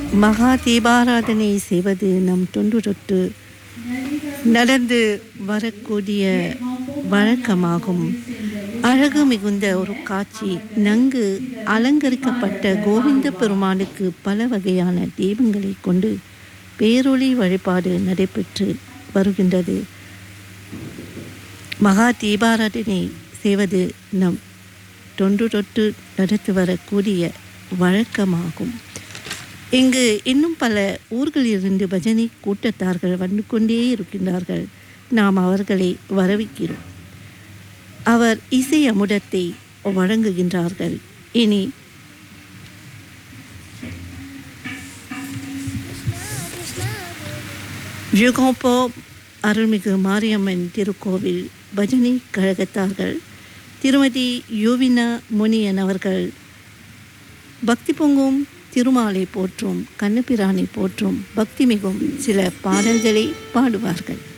மகா தீபாராதனை செய்வது நம் தொன்று தொட்டு நடந்து வரக்கூடிய வழக்கமாகும். அழகு மிகுந்த ஒரு காட்சி. நன்கு அலங்கரிக்கப்பட்ட கோவிந்த பெருமானுக்கு பல வகையான தீபங்களை கொண்டு பேரொளி வழிபாடு நடைபெற்று வருகின்றது. மகா தீபாராதனை செய்வது நம் தொன்று தொட்டு நடத்தி வரக்கூடிய வழக்கமாகும். இங்கு இன்னும் பல ஊர்களிலிருந்து பஜனை கூட்டத்தார்கள் வந்து கொண்டே இருக்கின்றார்கள். நாம் அவர்களை வரவேற்கிறோம். அவர் இசை அமுதத்தை வழங்குகின்றார்கள். இனி வியூகம்போ அருள்மிகு மாரியம்மன் திருக்கோவில் பஜனை கழகத்தார்கள் திருமதி யோவினா முனியன் அவர்கள் பக்தி பொங்கும் திருமாலை போற்றும் கண்ணபிரானை போற்றும் பக்தி மிகும் சில பாடல்களை பாடுவார்கள்.